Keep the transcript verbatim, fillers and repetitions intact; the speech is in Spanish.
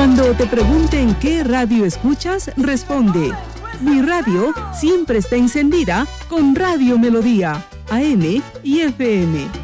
Cuando te pregunten qué radio escuchas, responde: mi radio siempre está encendida con Radio Melodía, A M y F M.